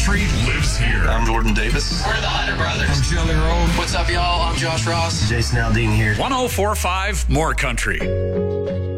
country lives here. I'm Jordan Davis. We're the Hunter Brothers. I'm Jelly Roll. What's up, y'all? I'm Josh Ross. Jason Aldean here. 104.5 More Country.